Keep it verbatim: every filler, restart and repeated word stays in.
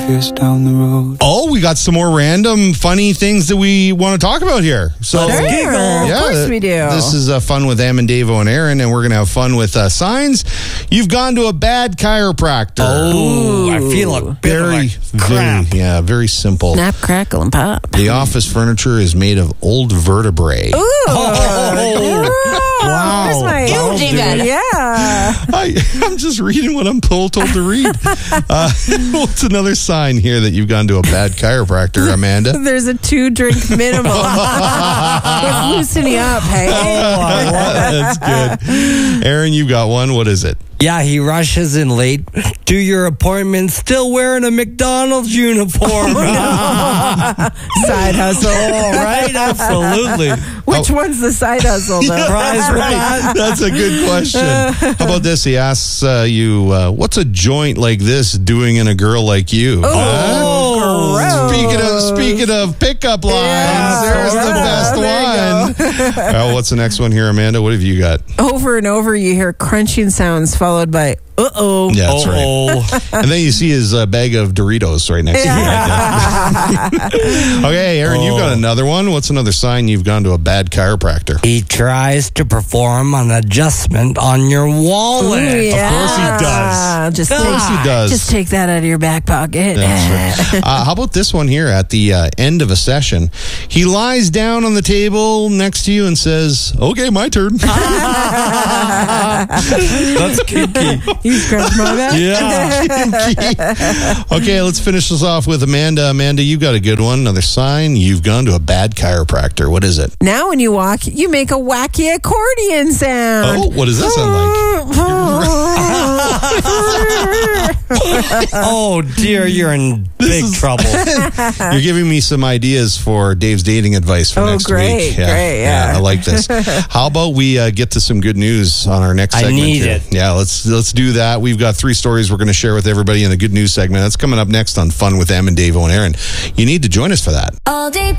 years down the road. Oh, we got some more random funny things that we want to talk about here. So, Sure, yeah, of course we do. This is uh, fun with Em and Davo and Aaron, and we're going to have fun with uh, signs. You've gone to a bad chiropractor. Oh, I feel a bit very, of a crap. very, yeah, very simple. Snap, crackle, and pop. The office furniture is made of old vertebrae. Ooh. Oh. Wow. There's my Ew, David. Yeah. I, I'm just reading what I'm told, told to read. Uh, what's another sign here that you've gone to a bad chiropractor, Amanda? There's a two drink minimum. Let's loosen you up, hey? That's good. Aaron, you got one. What is it? Yeah, he rushes in late to your appointment still wearing a McDonald's uniform. Side hustle. Oh, right? Absolutely. Which one's the side hustle, though? Prize with that? That's a good question. How about this? He asks uh, you, uh, what's a joint like this doing in a girl like you? Oh, gross. Speaking of speaking of pickup lines, Yeah, there's the yeah, best there one. Oh, what's the next one here, Amanda? What have you got? Over and over, you hear crunching sounds followed by, uh-oh. Yeah, that's Uh-oh. right. And then you see his uh, bag of Doritos right next to you. Right there. Okay, Aaron, you've got another one. What's another sign you've gone to a bad chiropractor? He tries to perform an adjustment on your wallet. Ooh, yeah. Of course he does. Just Of course take, he does. Just take that out of your back pocket. That's right. Uh, how about this one here at the uh, end of a session? He lies down on the table next to you and says, okay, my turn. That's kinky. You scratch my back? Yeah. Okay, let's finish this off with Amanda. Amanda, you got a good one. Another sign. You've gone to a bad chiropractor. What is it? Now when you walk, you make a wacky accordion sound. Oh, what does that sound like? Oh, dear, you're in big is- trouble. You're giving me some ideas for Dave's dating advice for Oh, next great, week. great, yeah. I like this. How about we uh, get to some good news on our next I segment? need here? it. Yeah, let's let's do that. We've got three stories we're going to share with everybody in the good news segment. That's coming up next on Fun with Em and Davo and Aaron. You need to join us for that. All day